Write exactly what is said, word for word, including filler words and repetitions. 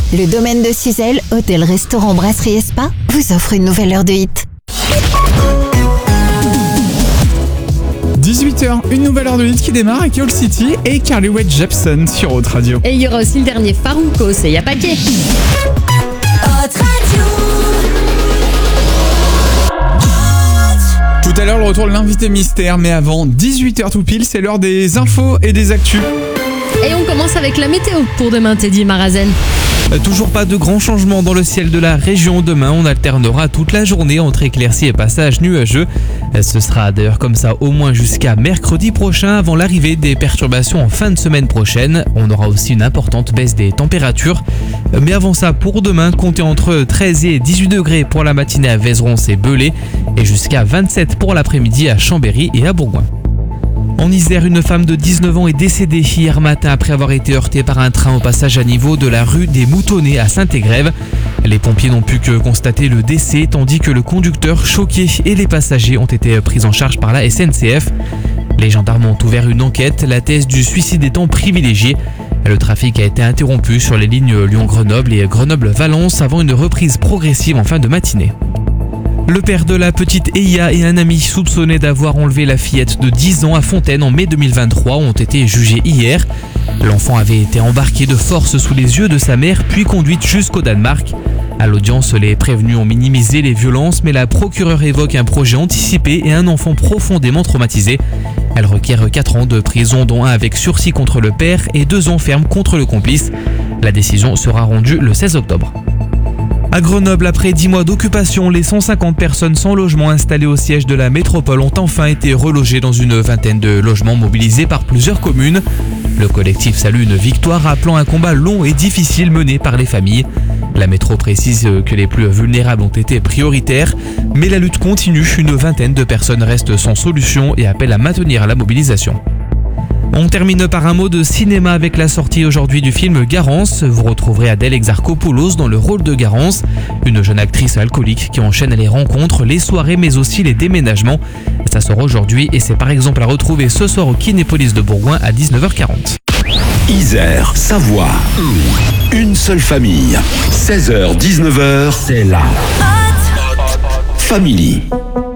Le domaine de Suzelle, hôtel, restaurant, brasserie et spa, vous offre une nouvelle heure de hit. dix-huit heures, une nouvelle heure de hit qui démarre avec All City et Carly Rae Jepsen sur Haute Radio. Et il y aura aussi le dernier Farouko, c'est Y'a Paquet. Haute Radio. Tout à l'heure, le retour de l'invité mystère, mais avant dix-huit heures tout pile, c'est l'heure des infos et des actus. Et on commence avec la météo pour demain, Teddy Marazen. Toujours pas de grands changements dans le ciel de la région. Demain, on alternera toute la journée entre éclaircies et passages nuageux. Ce sera d'ailleurs comme ça au moins jusqu'à mercredi prochain avant l'arrivée des perturbations en fin de semaine prochaine. On aura aussi une importante baisse des températures. Mais avant ça, pour demain, comptez entre treize et dix-huit degrés pour la matinée à Vézeron et Belay et jusqu'à vingt-sept pour l'après-midi à Chambéry et à Bourgoin. En Isère, une femme de dix-neuf ans est décédée hier matin après avoir été heurtée par un train au passage à niveau de la rue des Moutonnets à Saint-Égrève. Les pompiers n'ont pu que constater le décès tandis que le conducteur choqué et les passagers ont été pris en charge par la S N C F. Les gendarmes ont ouvert une enquête, la thèse du suicide étant privilégiée. Le trafic a été interrompu sur les lignes Lyon-Grenoble et Grenoble-Valence avant une reprise progressive en fin de matinée. Le père de la petite Eya et un ami soupçonné d'avoir enlevé la fillette de dix ans à Fontaine en mai deux mille vingt-trois ont été jugés hier. L'enfant avait été embarqué de force sous les yeux de sa mère puis conduite jusqu'au Danemark. À l'audience, les prévenus ont minimisé les violences, mais la procureure évoque un projet anticipé et un enfant profondément traumatisé. Elle requiert quatre ans de prison, dont un avec sursis contre le père et deux ans ferme contre le complice. La décision sera rendue le seize octobre. À Grenoble, après dix mois d'occupation, les cent cinquante personnes sans logement installées au siège de la métropole ont enfin été relogées dans une vingtaine de logements mobilisés par plusieurs communes. Le collectif salue une victoire, rappelant un combat long et difficile mené par les familles. La métro précise que les plus vulnérables ont été prioritaires, mais la lutte continue. Une vingtaine de personnes restent sans solution et appellent à maintenir la mobilisation. On termine par un mot de cinéma avec la sortie aujourd'hui du film Garance. Vous retrouverez Adèle Exarchopoulos dans le rôle de Garance, une jeune actrice alcoolique qui enchaîne les rencontres, les soirées mais aussi les déménagements. Ça sort aujourd'hui et c'est par exemple à retrouver ce soir au Kinépolis de Bourgoin à dix-neuf heures quarante. Isère, Savoie, une seule famille. seize heures dix-neuf heures, c'est la Family.